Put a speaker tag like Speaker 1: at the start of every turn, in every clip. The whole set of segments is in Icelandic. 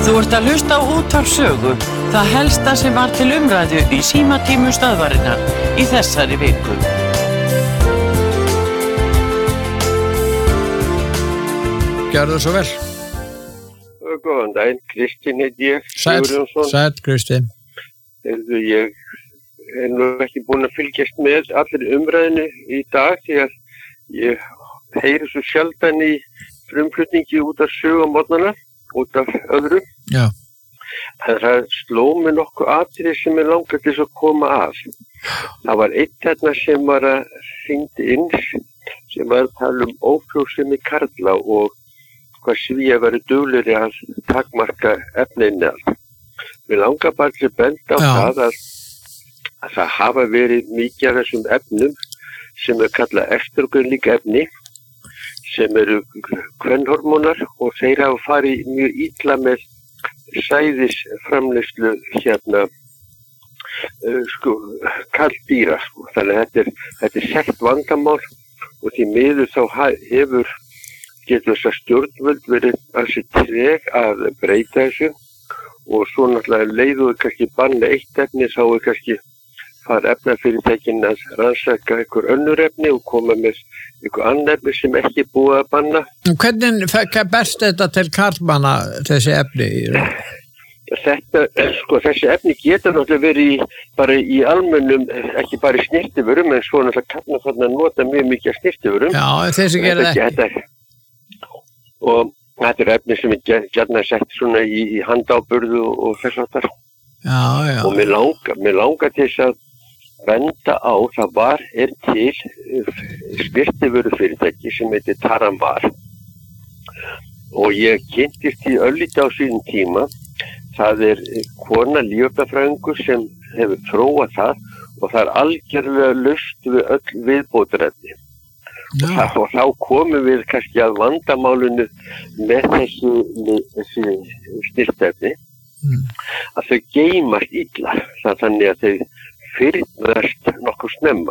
Speaker 1: Þú ert að hlusta á Útvarp Sögu, það helsta sem var til umræðu í símatímum stöðvarinnar í þessari viku.
Speaker 2: Gjörðu svo vel.
Speaker 3: Góðan daginn, Kristinn heiti ég.
Speaker 2: Sæll Kristinn.
Speaker 3: Ég nú ekki búinn að fylgjast með allir umræðinu í dag því að ég heyri svo sjaldan í frumflutningi út af Sögu á morgnana, út af öðru.
Speaker 2: Já.
Speaker 3: En það sló mig nokkuð atriði sem ég langar til að koma að. Það var einn þarna sem var að hringdi inn sem var að tala ófrjósemi karla og hvað Svíar væru duglegri að takmarka efniinnihald. Mér langar bara til að benda á það að það hafa verið mikið af þessum efnum sem kallað estrógenlík efni sem eru kvenhormónar og þeir hafa farið mjög illa með sæðisframleiðslu karldýra. Þannig að þetta er sett vandamál og því miður þá getur þessar stjórnvöld verið alls treg að breyta þessu og svo náttúrulega leiðuðu kannski banna eitt efni þá kannski fara efnafyrirtækin að rannsaka einhver önnur efni og koma með einhver annar efni sem ekki er búið að banna.
Speaker 2: Hvernig berst þetta til karlmanna þessi efni?
Speaker 3: Þessi efni geta náttúrulega verið bara í almennum, ekki bara í snyrtivörum, en svo náttúrulega karlmann þarna nota mjög mikið af snyrtivörum.
Speaker 2: Já, þessi gerir það ekki.
Speaker 3: Og þetta er efni sem er gjarnan sett svona í handáburðu og þess aftar.
Speaker 2: Já.
Speaker 3: Og mér langar til þess að benda á, það er til snyrtivörufyrirtæki sem heitir Taramvar og ég kynntist í örlítið á sínum tíma. Það er kona lífefnafræðingur sem hefur þróað það og það er algjörlega laust við öll viðbótarefni. Og þá komum við kannski að vandamálinu með þessi snyrtefni að þau geymast illa þannig að þau fyrnast nokkuð snemma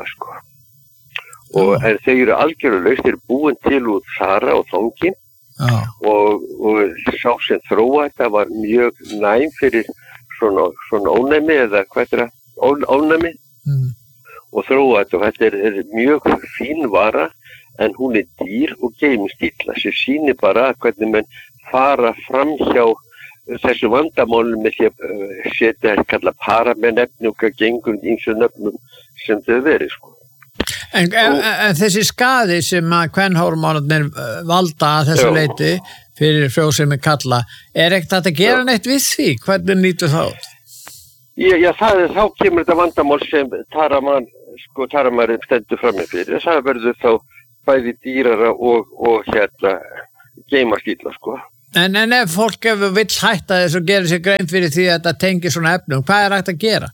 Speaker 3: en þau eru algjörlega laust, þeir eru búin til úr þara og þangin og sá sem þróa þetta var mjög næm fyrir svona ónæmi eða hvað er það, ónæmi og þróa þetta og þetta er mjög fín vara en hún er dýr og geymist illa sem sýnir bara hvernig menn fara fram hjá þessu vandamálum með því að setja kalla paramenefni og hvað gengur ýmsu nöfnum sem þau verið
Speaker 2: En þessi skaði sem að kvenhormónarnir valda að þessu leyti fyrir frjósemi karla, er ekkert að gera neitt við því? Hvernig nýtur það út?
Speaker 3: Já, þá kemur þetta vandamál sem Taramar stendur frammi fyrir. Það verður þá bæði dýrara og geymast illa
Speaker 2: En ef fólk vill hætta þess og gera sér grein fyrir því að þetta tengir svona efnum, hvað er hægt að gera?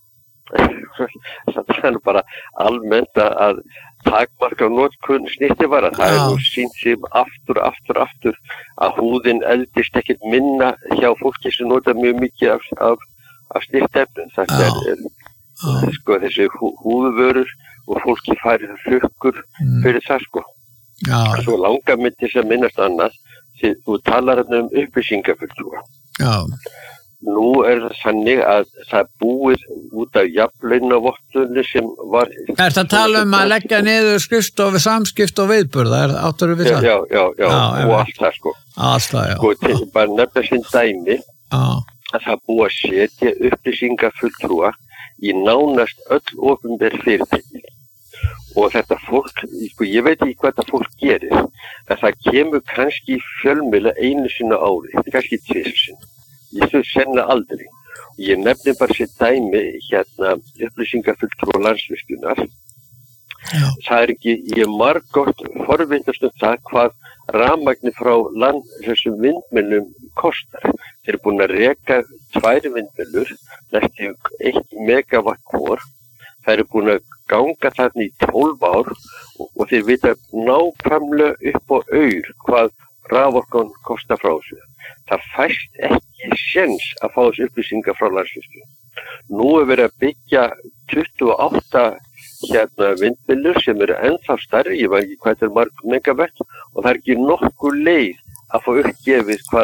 Speaker 3: Það er bara almennt að takmarka notkun snyrtivara. Það er nú sýnt sem aftur að húðin eldist ekkert minna hjá fólki sem nota mjög mikið af snyrtefnum. Þetta er þessi húðvörur og fólki færir hrukkur fyrir það Svo langar mig til að minnast annað. Þú talar upplýsingafulltrúa. Nú er það þannig að það búið út af jafnlaunavottunni sem var...
Speaker 2: Er það tala að leggja niður skrifstofu, samskipt og viðburða? Áttarðu við það?
Speaker 3: Já, og allt það
Speaker 2: Allt það, já.
Speaker 3: Bara nefna sinn dæmi að það búið að setja upplýsingafulltrúa í nánast öll opinber fyrirtæki. Og þetta fólk, ég veit ekki hvað þetta fólk gerir, en það kemur kannski í fjölmiðla einu sinni á ári, kannski tvisvar sinnum. Ég svo sennilega aldrei. Og ég nefni bara sér dæmi upplýsingafulltrúa Landsvirkjunar. Það er ekki, ég margoft forvitnast það hvað rafmagni frá þessum vindmyllum kostar. Þeir eru búin að reka 2 vindmyllur, næstu 1 megawatt hvor. Það eru búin að ganga þarna í 12 ár og þeir vita nákvæmlega upp á aur hvað raforkan kostar frá þessu. Það fæst ekki séns að fá þessu upplýsingar frá Landsvirkjun. Nú er verið að byggja 28 vindmyllur sem eru ennþá stærri, ég veit ekki hvað þetta er marg megawatt og það er ekki nokkuð leið að fá uppgefið hvað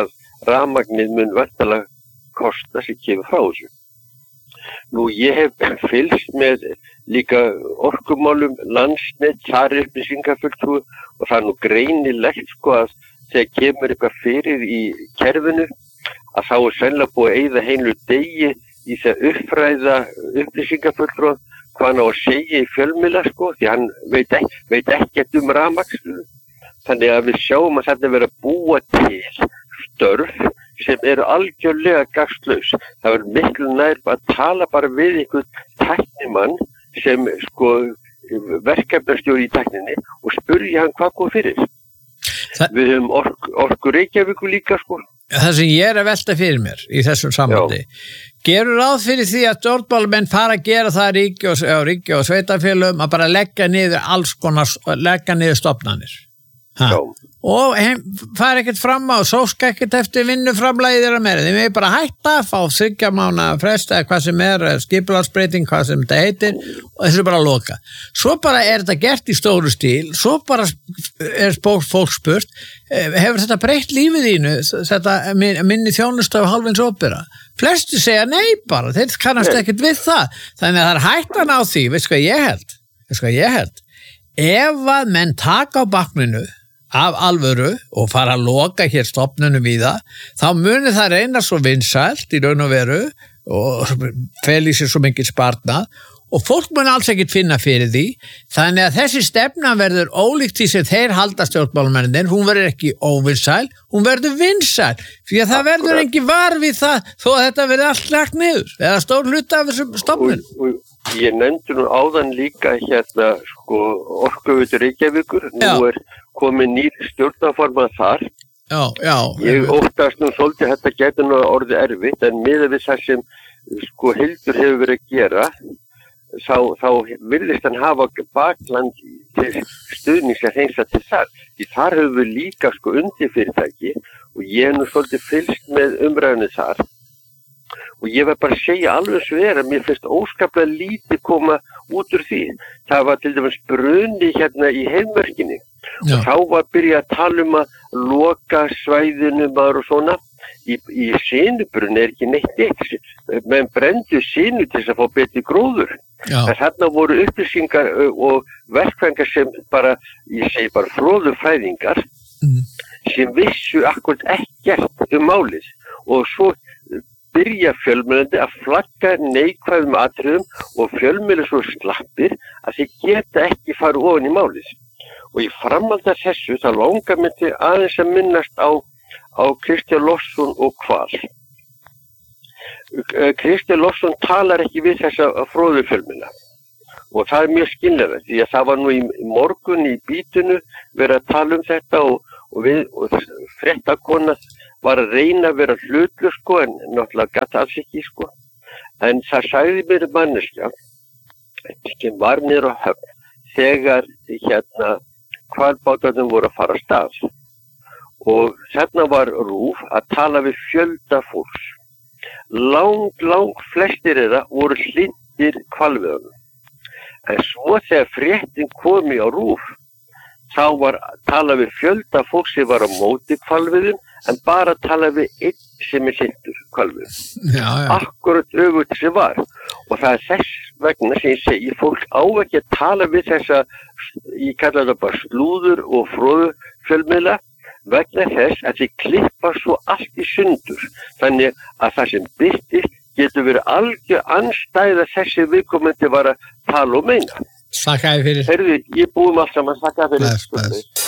Speaker 3: rafmagnið mun væntanlega kosta sem kemur frá þessu. Nú, ég hef fylgst með líka orkumálum Landsnet, þar upplýsingafulltrúi og það nú greinilegt sko að þegar kemur eitthvað fyrir í kerfinu að þá sennilega búið að eyða heilu degi í það uppfræða upplýsingafulltrúa hvað hann á að segja í fjölmiðla sko, því hann veit ekkert rafmagn. Þannig að við sjáum að þetta verið að búa til störf sem eru algjörlega gagnslaus. Það verður miklu nær að tala bara við einhvern tæknimann sem sko verkefnastjóri í tækninni og spurja hann hvað kom fyrir. Við höfum orku Reykjavíkur líka sko.
Speaker 2: Það sem ég að velta fyrir mér í þessum sambandi, gerur ráð fyrir því að stjórnmálamenn fara að gera það ríki og sveitafélögum að bara leggja niður stofnanir. Og fara ekkert fram á, sóska ekkert eftir vinnuframlagið þeirra meira. Þeim er bara hætta að fá 3 mánaða frest eða hvað sem skipulagsbreyting, hvað sem þetta heitir og þessu bara loka. Svo bara þetta gert í stóru stíl, svo bara fólk spurt, hefur þetta breytt lífið þínu, þetta minni þjónustu af hálfins ópera? Flesti segja nei bara, þeir kannast ekkert við það. Þannig að það hættan á því, veist hvað ég held? Ef að menn taka á bakminu af alvöru og fara að loka hér stofnunum í það, þá muni það reyna svo vinsælt í raun og veru og feli sér svo mikið sparnað og fólk mun alls ekkert finna fyrir því, þannig að þessi stefna verður ólíkt því sem þeir halda stjórnmálamennin, hún verður ekki óvinsæl, hún verður vinsæl, því að það verður ekki var við það þó að þetta verður allt lagt niður, eða stór hluta af þessum stofnun.
Speaker 3: Ég nefndi nú áðan líka hérna sko Orkuveitu Reykjavíkur, nú komið nýr stjórnarformað þar.
Speaker 2: Já.
Speaker 3: Ég óttast nú svolítið þetta getur nú orðið erfitt, en miðað við það sem sko Hildur hefur verið að gera, þá virðist hann hafa bakland til stuðnings að hreinsa til þar. Því þar höfum við líka sko undirfyrirtæki og ég nú svolítið fylgst með umræðinu þar. Og ég var bara að segja alveg svo að mér finnst óskaplega lítið koma út úr því. Það var til dæmis bruni hérna í Heiðmörkinni. Og þá var byrjað að tala um að loka svæðinu maður og svona. Í sinubrunni ekki neitt eitt. Menn brendu sinu til þess að fá betri gróður. En þarna voru upplýsingar og verkfræðingar sem bara, ég segi bara fróðufræðingar, sem vissu akkurat ekkert málið. Og svo byrja fjölmiðlandi að flagga neikvæðum atriðum og fjölmiðlar svo slappir að þeir geta ekki farið ofan í málið. Og í framhaldi af þessu þá langar mér til aðeins að minnast á Kristján Loftsson og Hval. Kristján Loftsson talar ekki við þessa fróðufjölmiðla og það mjög skiljanlegt því að það var nú í morgun í Bítinu verið að tala um þetta og fréttakona var að reyna að vera hlutlur sko, en náttúrulega gat alls ekki sko. En það sagði mér manneskja sem var niður á Höfn þegar hérna hvalbátarnir voru að fara af stað. Og þarna var RÚV að tala við fjölda fólks. Lang flestir þeirra voru hlynntir hvalveiðunum. En svo þegar fréttin komi á RÚV, þá var talað við fjölda fólk sem var á móti hvalveiðum, en bara talað við einn sem hlynntur hvalveiðum. Akkurat öfugt sem var. Og það þess vegna sem ég segi, fólk á ekki að tala við þessa, ég kalla það bara slúður og fróðufjölmiðla, vegna þess að þeir klippa svo allt í sundur. Þannig að það sem birtist getur verið algjör andstæða þessi viðkomandi var að tala og meina.
Speaker 2: Þakka þér fyrir.
Speaker 3: Heyrðu, ég búum allt saman, þakka þér fyrir.